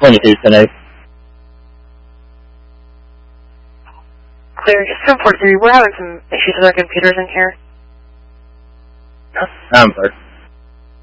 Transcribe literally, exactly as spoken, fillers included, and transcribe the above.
twenty-two, ten eight. Clear, seven four three, we're having some issues with our computers in here. I'm sorry.